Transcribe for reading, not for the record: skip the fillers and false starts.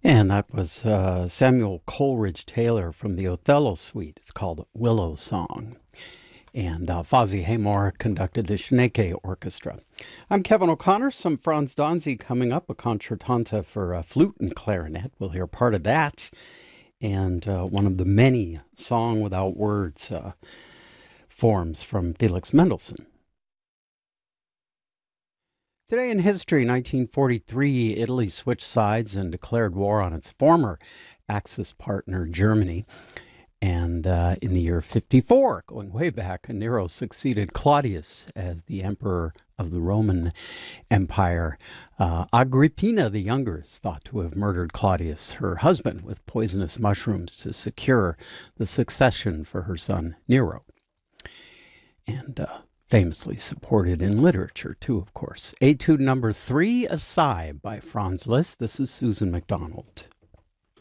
And that was Samuel Coleridge Taylor from the Othello Suite. It's called Willow Song. And Fozzie Haymore conducted the Shaneke Orchestra. I'm Kevin O'Connor. Some Franz Danzi coming up, a concertanta for flute and clarinet. We'll hear part of that. And one of the many song without words forms from Felix Mendelssohn. Today in history, 1943, Italy switched sides and declared war on its former Axis partner, Germany. And in the year 54, going way back, Nero succeeded Claudius as the emperor of the Roman Empire. Agrippina the Younger is thought to have murdered Claudius, her husband, with poisonous mushrooms to secure the succession for her son Nero. And famously supported in literature, too, of course. Etude number 3, A Sigh by Franz Liszt. This is Susan MacDonald.